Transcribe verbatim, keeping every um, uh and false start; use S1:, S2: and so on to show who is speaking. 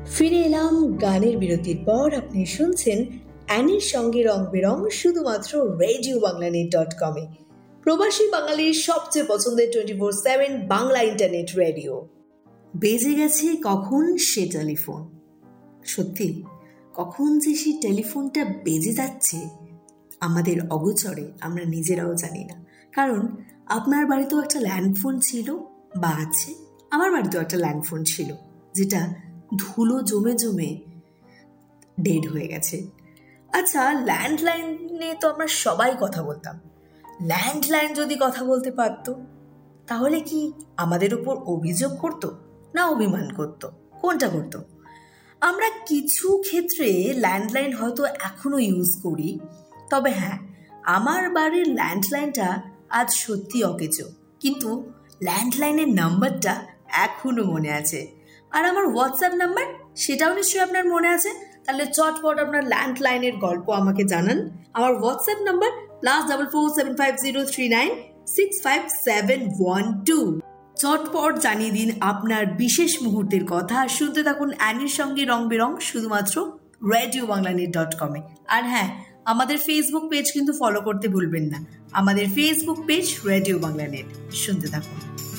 S1: ফিরে এলাম গানের বিরতির পর। আপনি শুনছেন অ্যানির সঙ্গে রং বেরং শুধুমাত্র রেডিও বাংলা নেট ডট কমে, প্রবাসী বাঙালির সবচেয়ে পছন্দের twenty four seven Bangla internet radio. বেজে গেছে কখন সে টেলিফোন। সত্যি, কখন যে সেই টেলিফোনটা বেজে যাচ্ছে আমাদের অগোচরে আমরা নিজেরাও জানি না। কারণ আপনার বাড়িতেও একটা ল্যান্ডফোন ছিল বা আছে, আমার বাড়িতেও একটা ল্যান্ডফোন ছিল, যেটা ধুলো জমে জমে ডেড হয়ে গেছে। আচ্ছা, ল্যান্ডলাইনে তো আমরা সবাই কথা বলতাম। ল্যান্ডলাইন যদি কথা বলতে পারতো, তাহলে কি আমাদের উপর অভিযোগ করতো না অভিমান করতো? কোনটা করতো? আমরা কিছু ক্ষেত্রে ল্যান্ডলাইন হয়তো এখনো ইউজ করি, তবে হ্যাঁ, আমার বাড়ির ল্যান্ডলাইনটা আজ সত্যি অকেজো, কিন্তু ল্যান্ডলাইনের নাম্বারটা এখনো মনে আছে। আর আমার হোয়াটসঅ্যাপ নাম্বার, সেটাও নিশ্চয়ই আপনার মনে আছে। তাহলে চটপট আপনার ল্যান্ডলাইনের গল্প আমাকে জানান। আমার WhatsApp number plus double four seven five zero three nine six five seven one two. চটপট জানিয়ে দিন আপনার বিশেষ মুহূর্তের কথা। শুনতে থাকুন অ্যানির সঙ্গে রং বেরং শুধুমাত্র রেডিও বাংলা নেট ডট কমে। আর হ্যাঁ, আমাদের ফেসবুক পেজ কিন্তু ফলো করতে ভুলবেন না। আমাদের Facebook page radio Bangla net. শুনতে থাকুন।